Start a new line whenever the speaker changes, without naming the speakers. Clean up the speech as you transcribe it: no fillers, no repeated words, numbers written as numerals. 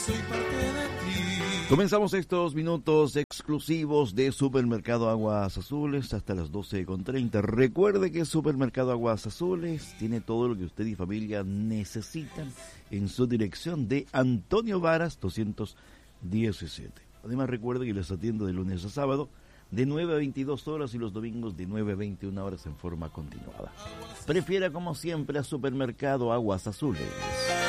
Comenzamos estos minutos exclusivos de Supermercado Aguas Azules hasta las 12:30. Recuerde que Supermercado Aguas Azules tiene todo lo que usted y familia necesitan en su dirección de Antonio Varas 217. Además recuerde que les atiendo de lunes a sábado de 9 a 22 horas y los domingos de 9 a 21 horas en forma continuada. Prefiera como siempre a Supermercado Aguas Azules.